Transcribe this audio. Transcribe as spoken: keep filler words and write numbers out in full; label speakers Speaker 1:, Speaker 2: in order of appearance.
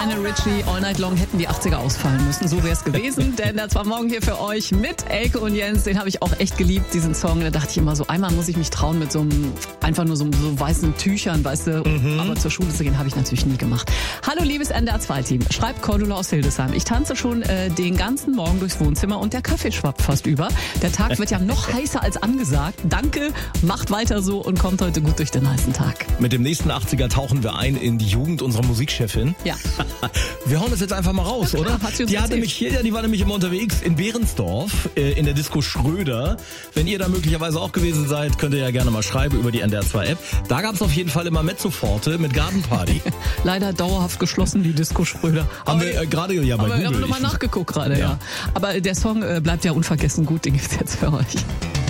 Speaker 1: Lionel Richie, All Night Long hätten die achtziger ausfallen müssen. So wäre es gewesen, denn das war morgen hier für euch mit Elke und Jens. Den habe ich auch echt geliebt, diesen Song. Da dachte ich immer so, einmal muss ich mich trauen mit so einem, einfach nur so, so weißen Tüchern, weißt du. Mhm. Aber zur Schule zu gehen, habe ich natürlich nie gemacht. Hallo liebes N D R zwei Team, schreibt Cordula aus Hildesheim. Ich tanze schon äh, den ganzen Morgen durchs Wohnzimmer und der Kaffee schwappt fast über. Der Tag wird ja noch heißer als angesagt. Danke, macht weiter so und kommt heute gut durch den heißen Tag.
Speaker 2: Mit dem nächsten achtziger tauchen wir ein in die Jugend unserer Musikchefin.
Speaker 1: Ja.
Speaker 2: Wir hauen das jetzt einfach mal raus,
Speaker 1: ja, klar,
Speaker 2: oder?
Speaker 1: Hat sie uns
Speaker 2: die hatte
Speaker 1: erzählt.
Speaker 2: mich hier, die war nämlich immer unterwegs in Behrensdorf, äh, in der Disco Schröder. Wenn ihr da möglicherweise auch gewesen seid, könnt ihr ja gerne mal schreiben über die N D R zwei App. Da gab es auf jeden Fall immer Mezzoforte mit Gartenparty.
Speaker 1: Leider dauerhaft geschlossen, die Disco Schröder.
Speaker 2: Haben wir äh, gerade ja bei
Speaker 1: aber
Speaker 2: Google.
Speaker 1: Wir haben nochmal nachgeguckt gerade, ja.
Speaker 2: Ja.
Speaker 1: Aber der Song äh, bleibt ja unvergessen gut, den gibt's jetzt für euch.